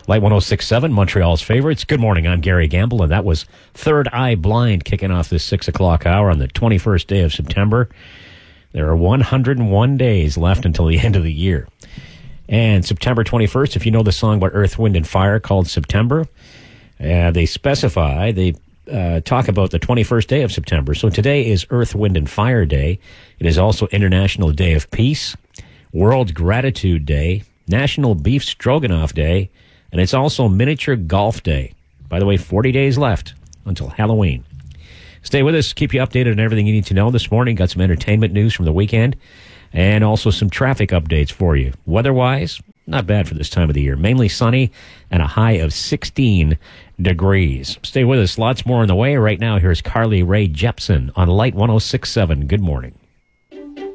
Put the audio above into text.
Light 106.7, Montreal's favorites. Good morning, I'm Gary Gamble, and that was Third Eye Blind kicking off this 6 o'clock hour on the 21st day of September. There are 101 days left until the end of the year. And September 21st, if you know the song by Earth, Wind, and Fire called September, they talk about the 21st day of September. So today is Earth, Wind, and Fire Day. It is also International Day of Peace, World Gratitude Day, National Beef Stroganoff Day, and it's also Miniature Golf Day. By the way, 40 days left until Halloween. Stay with us. Keep you updated on everything you need to know this morning. Got some entertainment news from the weekend and also some traffic updates for you. Weather-wise, not bad for this time of the year. Mainly sunny and a high of 16 degrees. Stay with us. Lots more on the way. Right now, here's Carly Rae Jepsen on Light 106.7. Good morning.